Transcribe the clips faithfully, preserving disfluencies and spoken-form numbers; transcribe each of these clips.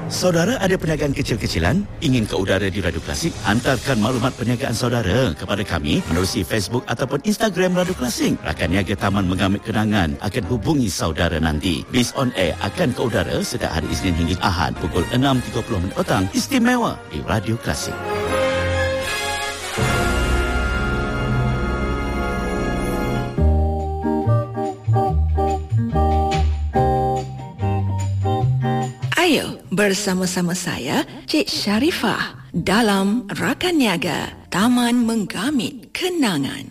Saudara ada perniagaan kecil-kecilan? Ingin ke udara di Radio Klasik? Hantarkan maklumat perniagaan saudara kepada kami menerusi Facebook ataupun Instagram Radio Klasik. Rakan niaga Taman Mengamit Kenangan akan hubungi saudara nanti. Bis on air akan ke udara setiap hari Isnin hingga Ahad pukul enam tiga puluh minit petang. Istimewa di Radio Klasik. Ayo bersama-sama saya, Cik Sharifah, dalam Rakan Niaga Taman Menggamit Kenangan.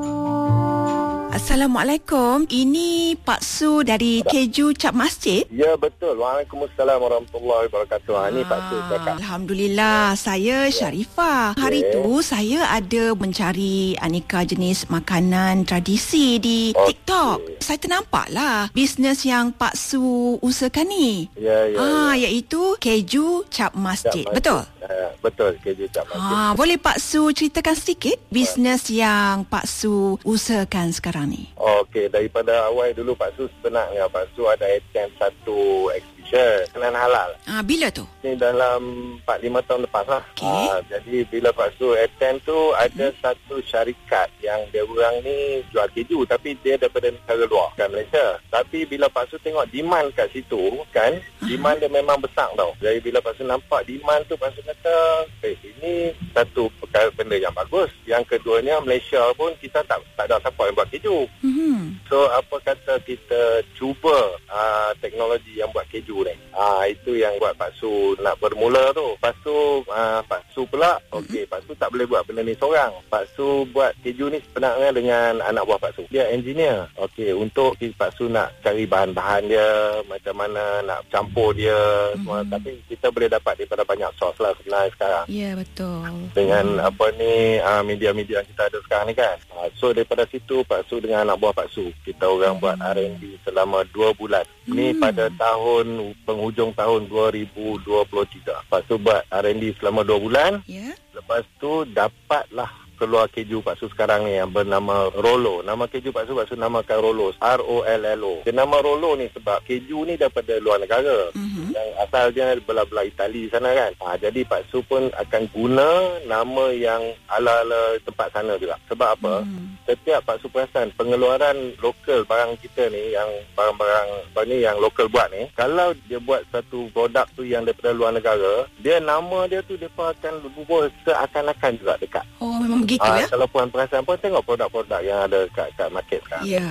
Assalamualaikum. Ini Pak Su dari Keju Cap Masjid? Ya, betul. Waalaikumsalam warahmatullahi wabarakatuh. Ah, ini Pak Su cakap. Alhamdulillah. Saya Sharifah. Hari Okay. tu saya ada mencari aneka jenis makanan tradisi di Okay. TikTok. Saya ternampaklah bisnes yang Pak Su usahakan ni. Ya, ya, Ah, ya. iaitu Keju Cap Masjid. Cap Betul? Uh, betul, Keju Cap Masjid. Ha, boleh Pak Su ceritakan sedikit bisnes yang Pak Su usahakan sekarang ni? Okey, daripada awal dulu Pak Su sebenarnya Pak Su ada attend satu exhibition makanan halal. Ah, bila tu? Ini dalam empat lima tahun lepas lah. Okey. Ah, jadi bila Pak Su attend tu ada hmm. satu syarikat yang dia orang ni jual keju tapi dia daripada negara luar, bukan Malaysia. Tapi bila Pak Su tengok demand kat situ kan, uh-huh. demand dia memang besar tau. Jadi bila Pak Su nampak demand tu, Pak Su kata, eh ini satu perkara benda yang bagus. Yang keduanya Malaysia pun kita tak tak ada siapa yang buat keju. Hmm. So apa kata kita cuba uh, teknologi yang buat keju ni. Ah uh, itu yang buat Pak Su nak bermula tu. Lepas tu uh, Pak Su pula, okey, Pak Su tak boleh buat benda ni seorang. Pak Su buat keju ni sebenarnya dengan anak buah Pak Su. Dia engineer. Okey, untuk Pak Su nak cari bahan-bahan dia, macam mana nak campur dia semua. Mm-hmm. Tapi kita boleh dapat daripada banyak sos lah sebenarnya sekarang. Ya, yeah, betul. Dengan mm. apa ni uh, media-media yang kita ada sekarang ni kan. Uh, so daripada situ Pak Su dengan anak buah Pak Su, kita orang mm. buat R and D selama dua bulan. Mm. Ni pada tahun penghujung tahun dua ribu dua puluh tiga. Pak Su buat R and D selama dua bulan. Ya. Yeah. Lepas tu dapatlah keluar keju Pak Su sekarang ni yang bernama Rolo. Nama keju Pak Su, Pak Su namakan Rolo. R O L L O. Dia nama Rolo ni sebab keju ni daripada luar negara. Mm-hmm. Yang asalnya belah-belah Itali sana kan. Ha, jadi Pak Su pun akan guna nama yang ala-ala tempat sana juga. Sebab apa? Mm. Setiap Pak Su perasan pengeluaran lokal barang kita ni, yang barang-barang apa ni yang lokal buat ni, kalau dia buat satu produk tu yang daripada luar negara, dia nama dia tu depa akan berubah seakan-akan juga dekat. Oh, memang begitu ha, ya? Kalau puan perasan pun tengok produk-produk yang ada kat, kat market sekarang. Ya.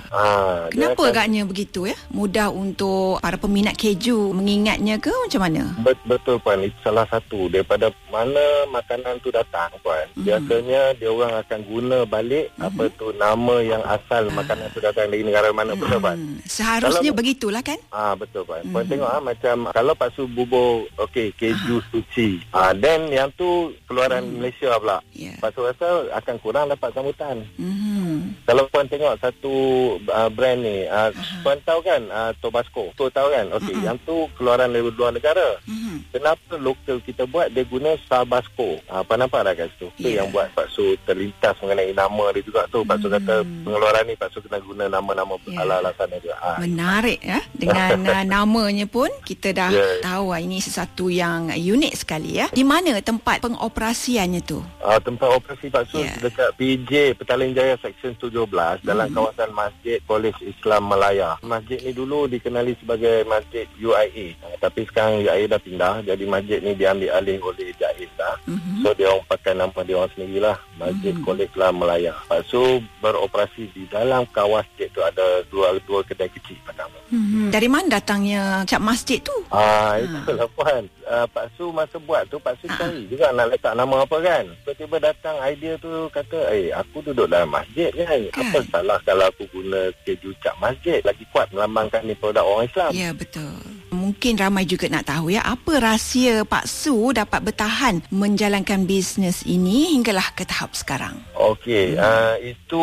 Ha, Kenapa akan, agaknya begitu ya? Mudah untuk para peminat keju mengingatnya ke macam mana? Bet, betul puan, itu salah satu daripada mana makanan tu datang puan. Mm-hmm. Biasanya dia orang akan guna balik mm-hmm. apa tu nama yang asal uh. makanan tu datang dari negara mana mm-hmm. pun puan. Seharusnya kalau, begitulah kan? Ah betul puan. Mm-hmm. Puan tengok ah macam kalau Pak Su bubur okey keju uh. suci. Ah then yang tu keluaran mm. Malaysia pula. Yeah. Pak Su rasa akan kurang dapat sambutan. Mm-hmm. Kalau puan tengok satu uh, brand ni, uh, uh-huh. puan tahu kan uh, Tabasco. Tu tahu kan? Okey, uh-huh. yang tu keluaran dari luar negara. Uh-huh. Kenapa lokal kita buat dia guna Tabasco? Ah, apa nampak dah kat situ? Tu yeah. yang buat Pak Su terlintas mengenai nama dia juga tu. Pak Su hmm. kata pengeluaran ni Pak Su kena guna nama-nama yeah. ala-ala sana juga. Ah, menarik ya. Dengan uh, namanya pun kita dah yeah. tahu uh, ini sesuatu yang unik sekali ya. Di mana tempat pengoperasiannya tu? Ah, tempat operasi Pak Su yeah. dekat P J Petaling Jaya Seksyen tujuh belas dalam hmm. kawasan Masjid Kolej Islam Malaya. Masjid ni dulu dikenali sebagai Masjid U I A. Ah, tapi sekarang U I A dah pindah, jadi masjid ni diambil alih oleh Jaiz dah. Mm-hmm. So dia orang pakai nama dia orang sendirilah, Masjid mm-hmm. Kolej Islam Malaya. Lepas tu beroperasi di dalam kawasan tu ada dua dua kedai kecil pertama. Mm-hmm. Dari mana datangnya cap masjid tu? Ah, itulah puan. Uh, Pak Su masa buat tu Pak Su cari juga nak letak nama apa kan. Tiba-tiba datang idea tu kata, "Eh, aku duduk dalam masjid kan. kan? Apa salah kalau aku guna keju cap masjid? Lagi kuat melambangkan ni produk orang Islam." Ya, betul. Mungkin ramai juga nak tahu ya, apa rahsia Pak Su dapat bertahan menjalankan bisnes ini hinggalah ke tahap sekarang. Okey, hmm. uh, itu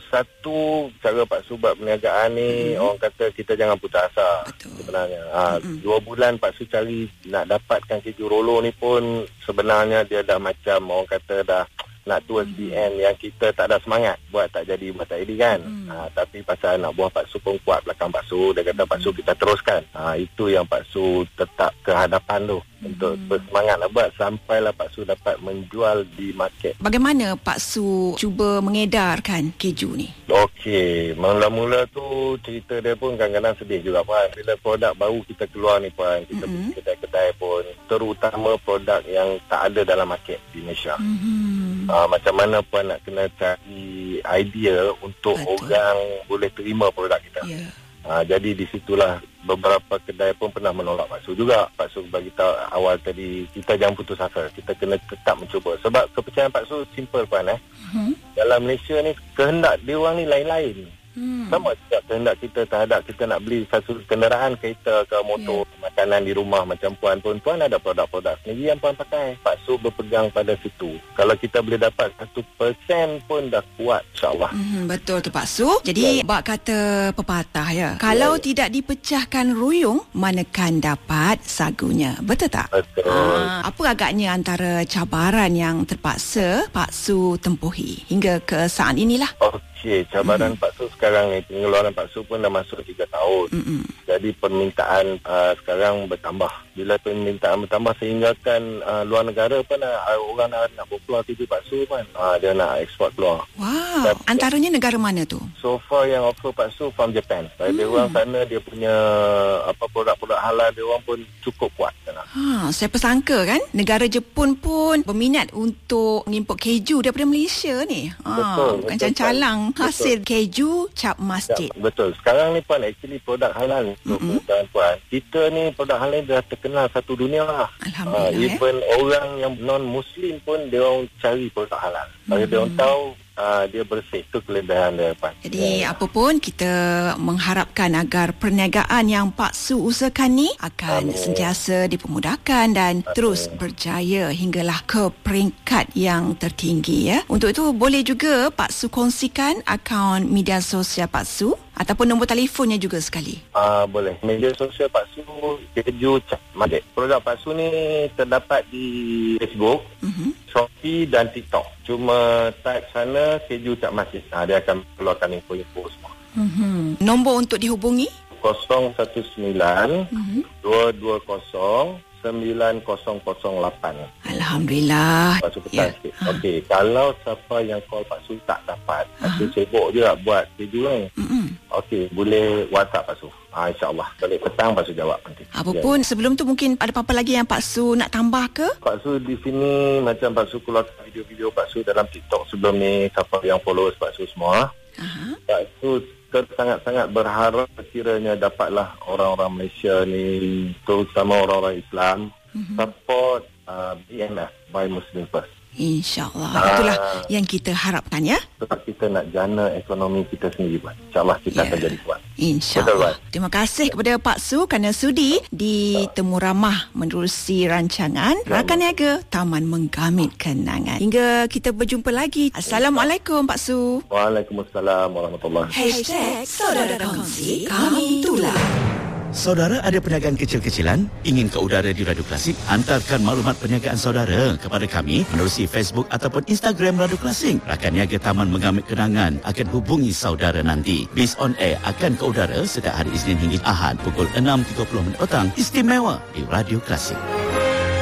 satu cara Pak Su buat perniagaan ni, hmm. orang kata kita jangan putus asa. Betul. Sebenarnya. Uh, hmm. Dua bulan Pak Su cari nak dapatkan keju Rolo ni pun sebenarnya dia dah macam orang kata dah nak towards the end yang kita tak ada semangat buat tak jadi buat tak jadi kan. Mm. Ha, tapi pasal anak buah Pak Su pun kuat belakang Pak Su, dia kata Pak Su kita teruskan. Ha, itu yang Pak Su tetap ke hadapan tu mm. untuk bersemangat nak buat sampailah Pak Su dapat menjual di market. Bagaimana Pak Su cuba mengedarkan keju ni? Okey, mula-mula tu cerita dia pun kadang-kadang sedih juga Puan. Bila produk baru kita keluar ni Puan, kita mm-hmm. pergi kedai-kedai pun, terutama produk yang tak ada dalam market di Malaysia. Mm-hmm. Uh, macam mana Puan nak kena cari idea untuk Betul. orang boleh terima produk kita. Yeah. Uh, jadi di situlah beberapa kedai pun pernah menolak Pak Su juga. Pak Su bagi tahu awal tadi, kita jangan putus asa, kita kena tetap mencuba. Sebab kepercayaan Pak Su simple Puan eh. Hmm. Dalam Malaysia ni kehendak dia orang ni lain-lain. Hmm. Sama juga kehendak kita terhadap kita nak beli satu kenderaan, kereta ke motor, yeah. makanan di rumah macam Puan pun. Puan ada produk-produk sendiri yang Puan pakai. Pak Su berpegang pada situ. Kalau kita boleh dapat satu persen pun dah kuat, insyaAllah. Hmm, betul tu Pak Su. Jadi, yeah. bak kata pepatah ya. Kalau yeah. tidak dipecahkan ruyung, manakan dapat sagunya. Betul tak? Betul. Ha, apa agaknya antara cabaran yang terpaksa Pak Su tempuhi hingga ke saat inilah? Okey, cabaran mm. Pak Su sekarang ni, pengeluaran Pak Su pun dah masuk tiga tahun. Mm-mm. Jadi permintaan uh, sekarang bertambah. Bila permintaan bertambah sehinggakan uh, luar negara pun uh, orang nak, nak berkeluar keju Pak Su kan. Uh, dia nak ekspor keluar. Wow, Dan, antaranya negara mana tu? So far yang offer Pak Su from Japan. Sebab mm. dia orang sana dia punya apa produk-produk halal dia orang pun cukup kuat sana. Ha, saya persangka kan negara Jepun pun berminat untuk mengimport keju daripada Malaysia ni. Ha, betul. Bukan calang-calang hasil betul. keju cap masjid. Ya, betul. Sekarang ni Puan actually produk halal untuk mm-hmm. Puan. Kita ni produk halal dah terkenal satu dunia lah. Alhamdulillah. Uh, even eh. orang yang non-Muslim pun dia orang cari produk halal. Kalau mm-hmm. dia orang tahu Uh, dia bersih. Itu kelebihan dia Puan. Jadi ya. apapun kita mengharapkan agar perniagaan yang Pak Su usahakan ni akan Amin. sentiasa dipermudahkan dan Amin. terus berjaya hinggalah ke peringkat yang tertinggi ya. Untuk itu boleh juga Pak Su kongsikan akaun media sosial Pak Su ataupun nombor telefonnya juga sekali. Ah uh, boleh. Media sosial Pak Su keju cap masjid. Produk Pak Su ni terdapat di Facebook, uh-huh. Shopee dan TikTok. Cuma type sana keju cap masjid. Ha, dia akan keluarkan info-info semua. Mm-hmm. Nombor untuk dihubungi? kosong satu sembilan dua dua kosong sembilan kosong kosong lapan. Alhamdulillah. Pak Su pesan sikit. Ha. Okey, kalau siapa yang call Pak Su tak dapat, Pak Su sibuk je buat keju ni. Mm-hmm. Okey, boleh WhatsApp Pak Su. Ha, InsyaAllah. Balik petang Pak Su jawab nanti. Apapun, ya. sebelum tu mungkin ada apa-apa lagi yang Pak Su nak tambah ke? Pak Su di sini, macam Pak Su keluar video-video Pak Su dalam TikTok sebelum ni, siapa yang followers Pak Su semua. Uh-huh. Pak Su sangat-sangat berharap kiranya dapatlah orang-orang Malaysia ni, terutama orang-orang Islam, uh-huh. support uh, B M F, Buy Muslim First. InsyaAllah. Uh, Itulah yang kita harapkan ya. Sebab kita nak jana ekonomi kita sendiri, Puan. InsyaAllah kita yeah. akan jadi kuat. InsyaAllah. Terima kasih kepada Pak Su kerana sudi di Temu Ramah menerusi rancangan Rakan Niaga Taman Menggamit Kenangan. Hingga kita berjumpa lagi. Assalamualaikum Pak Su. Waalaikumsalam warahmatullahi wabarakatuh. Hashtag Saudara Kongsi, kami tular. Saudara ada perniagaan kecil-kecilan? Ingin ke udara di Radio Klasik? Hantarkan maklumat perniagaan saudara kepada kami menerusi Facebook ataupun Instagram Radio Klasik. Rakan Niaga Taman Menggamit Kenangan akan hubungi saudara nanti. Bis on air akan ke udara setiap hari Isnin hingga Ahad pukul enam tiga puluh minit petang. Istimewa di Radio Klasik.